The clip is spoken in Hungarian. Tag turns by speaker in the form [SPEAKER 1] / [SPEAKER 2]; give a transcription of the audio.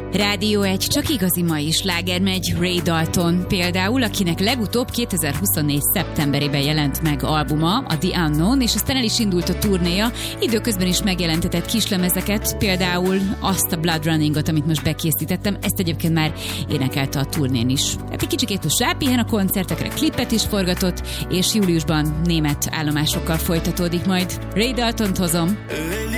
[SPEAKER 1] Rádió 1, csak igazi mai sláger megy. Ray Dalton például, akinek legutóbb 2024. szeptemberében jelent meg albuma, a The Unknown, és aztán el is indult a turnéja. Időközben is megjelentetett kislemezeket, például azt a Blood Runningot, amit most bekészítettem, ezt egyébként már énekelte a turnén is. Hát egy kicsikét most rápihen a koncertekre, klipet is forgatott, és júliusban német állomásokkal folytatódik majd. Ray Daltont hozom.